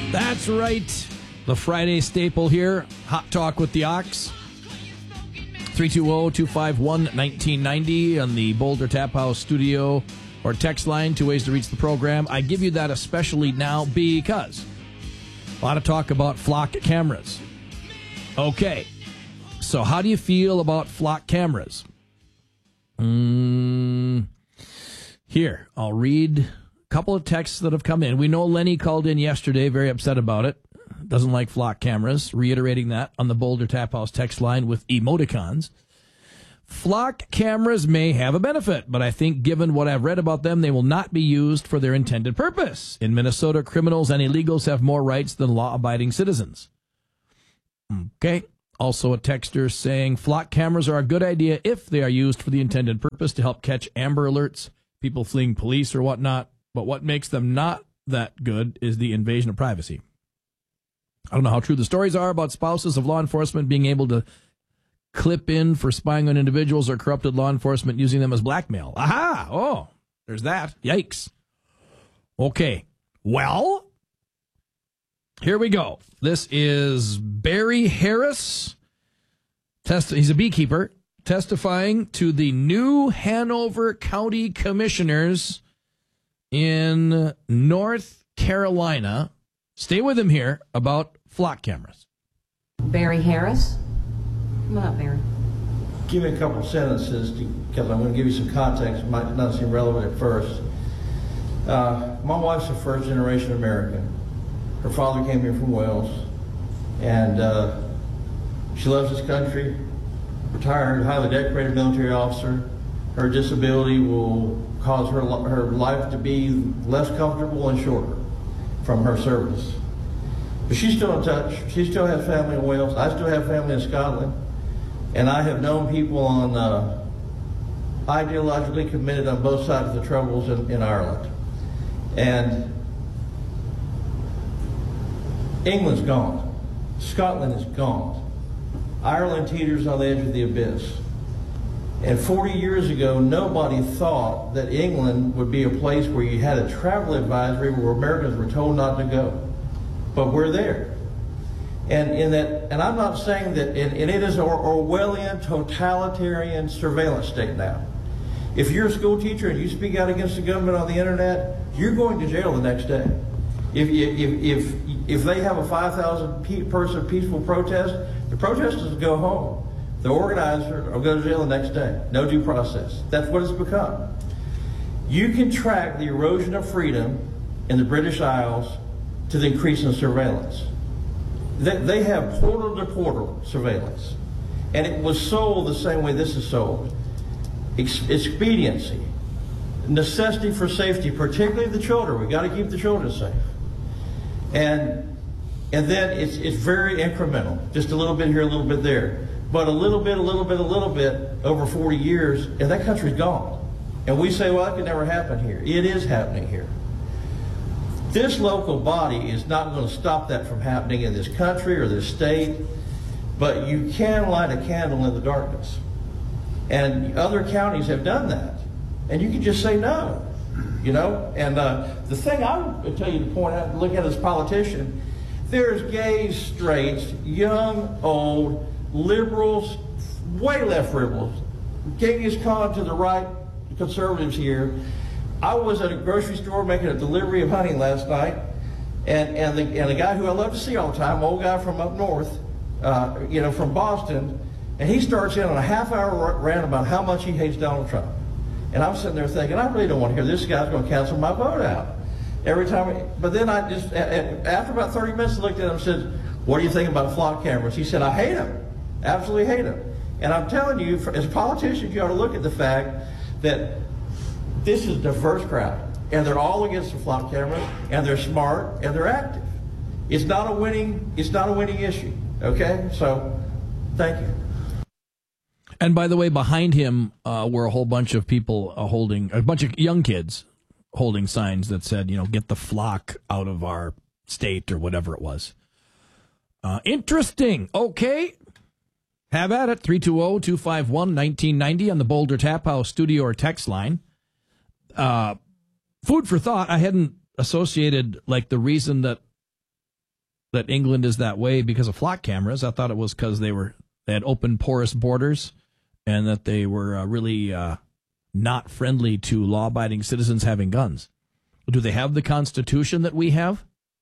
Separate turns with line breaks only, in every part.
That's right. The Friday staple here. Hot Talk with the Ox. 320-251-1990 on the Boulder Tap House studio or text line. 2 ways to reach the program. I give you that especially now because a lot of talk about flock cameras. Okay. So how do you feel about flock cameras? Here, I'll read a couple of texts that have come in. We know Lenny called in yesterday, very upset about it. Doesn't like flock cameras. Reiterating that on the Boulder Tap House text line with emoticons. Flock cameras may have a benefit, but I think given what I've read about them, they will not be used for their intended purpose. In Minnesota, criminals and illegals have more rights than law-abiding citizens. Okay. Also a texter saying flock cameras are a good idea if they are used for the intended purpose to help catch Amber Alerts, people fleeing police or whatnot. But what makes them not that good is the invasion of privacy. I don't know how true the stories are about spouses of law enforcement being able to clip in for spying on individuals or corrupted law enforcement using them as blackmail. Aha! Oh, there's that. Yikes. Okay. Well, here we go. This is Barry Harris. He's a beekeeper testifying to the new Hanover County Commissioners in North Carolina. Stay with him here about flock cameras.
Barry Harris. Come on up, Barry.
Give me a couple sentences because I'm going to give you some context. It might not seem relevant at first. My wife's a first-generation American. Her father came here from Wales, and she loves this country. Retired, highly decorated military officer. Her disability will cause her life to be less comfortable and shorter from her service. But she's still in touch. She still has family in Wales. I still have family in Scotland. And I have known people on ideologically committed on both sides of the troubles in Ireland. And England's gone. Scotland is gone. Ireland teeters on the edge of the abyss. And 40 years ago, nobody thought that England would be a place where you had a travel advisory where Americans were told not to go. But we're there. And I'm not saying that, and it is an Orwellian, totalitarian surveillance state now. If you're a school teacher and you speak out against the government on the internet, you're going to jail the next day. If they have a 5,000 person peaceful protest, the protesters go home. The organizer will go to jail the next day. No due process. That's what it's become. You can track the erosion of freedom in the British Isles to the increase in surveillance. They have portal-to-portal surveillance. And it was sold the same way this is sold. Expediency, necessity for safety, particularly the children. We've got to keep the children safe. And then it's very incremental. Just a little bit here, a little bit there. But a little bit over 40 years, and that country's gone. And we say, well, that could never happen here. It is happening here. This local body is not going to stop that from happening in this country or this state, but you can light a candle in the darkness. And other counties have done that. And you can just say no, you know? And the thing I would tell you to point out, look at as a politician, there's gays, straights, young, old, liberals, way left liberals, Genghis Khan to the right, conservatives here. I was at a grocery store making a delivery of honey last night, and the guy who I love to see all the time, old guy from up north, from Boston, and he starts in on a half-hour rant about how much he hates Donald Trump. And I'm sitting there thinking, I really don't want to hear this guy's going to cancel my vote out. Every time, but then I just, after about 30 minutes, I looked at him and said, what do you think about flock cameras? He said, I hate them, absolutely hate them. And I'm telling you, as politicians, you ought to look at the fact that this is a diverse crowd, and they're all against the flock cameras, and they're smart, and they're active. It's not a winning issue, okay? So, thank you.
And by the way, behind him were a whole bunch of people holding, a bunch of young kids holding signs that said, get the flock out of our state or whatever it was. Interesting. Okay. Have at it. 320-251-1990 on the Boulder Tap House studio or text line. Food for thought. I hadn't associated like the reason that that England is that way because of flock cameras. I thought it was because they had open, porous borders and that they were really not friendly to law-abiding citizens having guns. Do they have the Constitution that we have?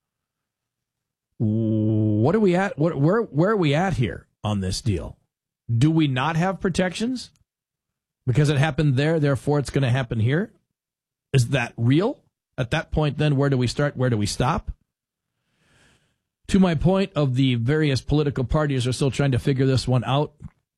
What are we at? Where are we at here on this deal? Do we not have protections? Because it happened there, therefore it's going to happen here? Is that real? At that point, then, where do we start? Where do we stop? To my point of the various political parties are still trying to figure this one out.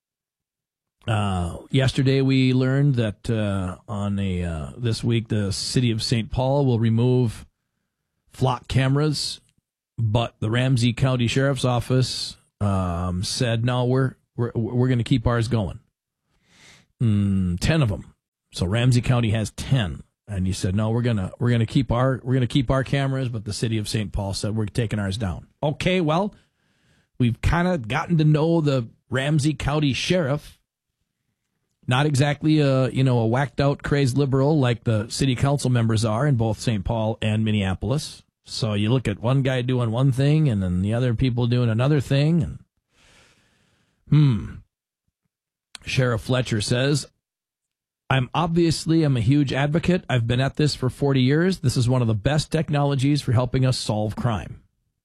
Yesterday we learned that this week the city of St. Paul will remove flock cameras, but the Ramsey County Sheriff's Office said no, we're going to keep ours going. 10 of them. So Ramsey County has 10. And he said, no, we're gonna keep our cameras, but the city of St. Paul said we're taking ours down. Okay, well, we've kind of gotten to know the Ramsey County sheriff. Not exactly a whacked out, crazed liberal like the city council members are in both St. Paul and Minneapolis. So you look at one guy doing one thing and then the other people doing another thing. And Sheriff Fletcher says, I'm a huge advocate. I've been at this for 40 years. This is one of the best technologies for helping us solve crime.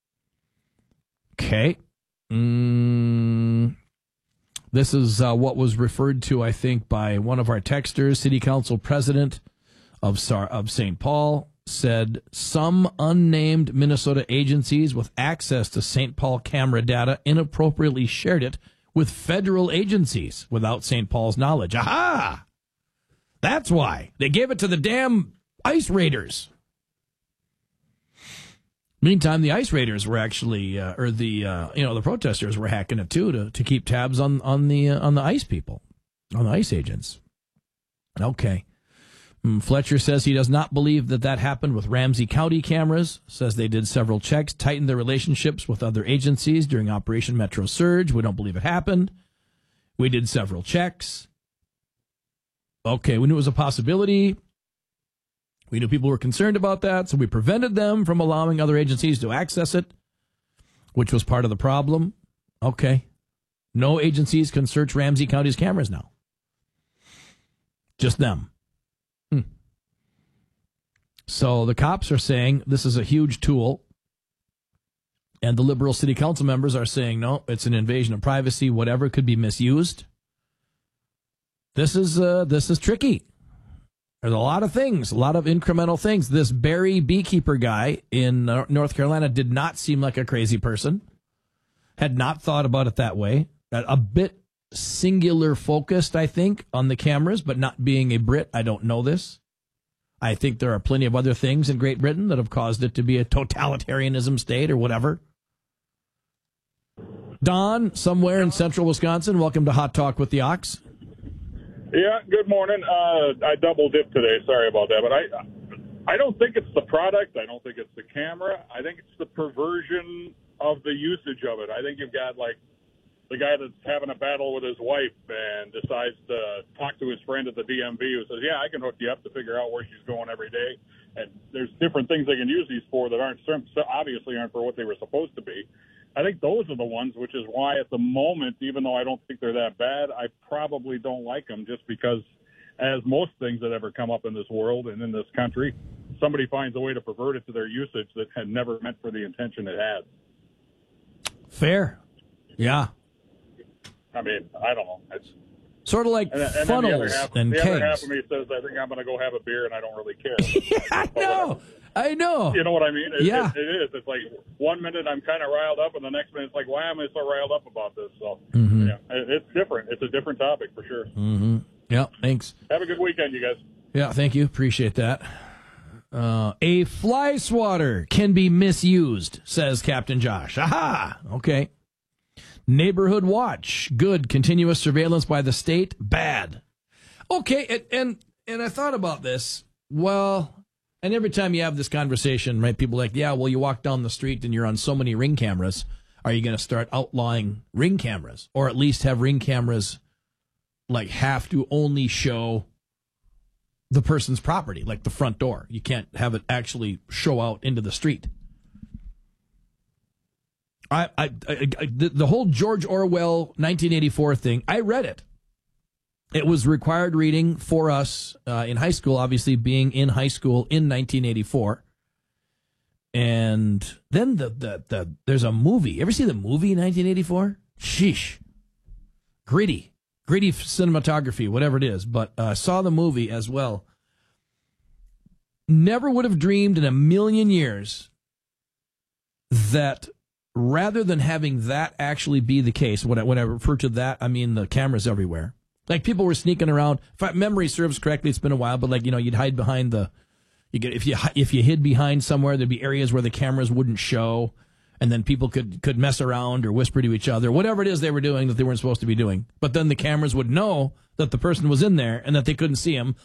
Okay. This is what was referred to, I think, by one of our texters. City Council President of St. Paul said some unnamed Minnesota agencies with access to St. Paul camera data inappropriately shared it with federal agencies without St. Paul's knowledge. Aha! That's why. They gave it to the damn ICE raiders. Meantime, the ICE raiders were actually, the protesters were hacking it too to keep tabs on the ICE people, on the ICE agents. Okay. Fletcher says he does not believe that happened with Ramsey County cameras, says they did several checks, tightened their relationships with other agencies during Operation Metro Surge. We don't believe it happened. We did several checks. Okay, we knew it was a possibility. We knew people were concerned about that, so we prevented them from allowing other agencies to access it, which was part of the problem. Okay. No agencies can search Ramsey County's cameras now. Just them. So the cops are saying this is a huge tool, and the liberal city council members are saying, no, it's an invasion of privacy, whatever, could be misused. This is tricky. There's a lot of things, a lot of incremental things. This Barry beekeeper guy in North Carolina did not seem like a crazy person. Had not thought about it that way. A bit singular focused, I think, on the cameras, but not being a Brit, I don't know this. I think there are plenty of other things in Great Britain that have caused it to be a totalitarianism state or whatever. Don, somewhere in central Wisconsin, welcome to Hot Talk with the Ox.
Yeah, good morning. I double dipped today. Sorry about that. But I don't think it's the product. I don't think it's the camera. I think it's the perversion of the usage of it. I think you've got, like, the guy that's having a battle with his wife and decides to talk to his friend at the DMV who says, yeah, I can hook you up to figure out where she's going every day. And there's different things they can use these for that obviously aren't for what they were supposed to be. I think those are the ones, which is why at the moment, even though I don't think they're that bad, I probably don't like them just because, as most things that ever come up in this world and in this country, somebody finds a way to pervert it to their usage that had never meant for the intention it had.
Fair. Yeah.
I mean, I don't know. It's
sort of like funnels and kegs.
The other half of me says, I think I'm going to go have a beer and I don't really care.
I know.
You know what I mean? It is. It's like 1 minute I'm kind of riled up, and the next minute it's like, why am I so riled up about this? So, yeah, it's different. It's a different topic for sure.
Mm-hmm. Yeah, thanks.
Have a good weekend, you guys.
Yeah, thank you. Appreciate that. A fly swatter can be misused, says Captain Josh. Aha! Okay. Neighborhood watch. Good. Continuous surveillance by the state. Bad. Okay, and I thought about this. Well, and every time you have this conversation, right, people are like, yeah, well, you walk down the street and you're on so many Ring cameras. Are you going to start outlawing Ring cameras? Or at least have Ring cameras, like, have to only show the person's property, like the front door. You can't have it actually show out into the street. The whole George Orwell 1984 thing, I read it. It was required reading for us in high school, obviously being in high school in 1984. And then there's a movie. Ever see the movie 1984? Sheesh. Gritty cinematography, whatever it is. But saw the movie as well. Never would have dreamed in a million years that rather than having that actually be the case, when I refer to that, I mean the cameras everywhere. Like people were sneaking around. If memory serves correctly, it's been a while, but like, you'd hide behind if you hid behind somewhere, there'd be areas where the cameras wouldn't show, and then people could mess around or whisper to each other, whatever it is they were doing that they weren't supposed to be doing. But then the cameras would know that the person was in there and that they couldn't see him,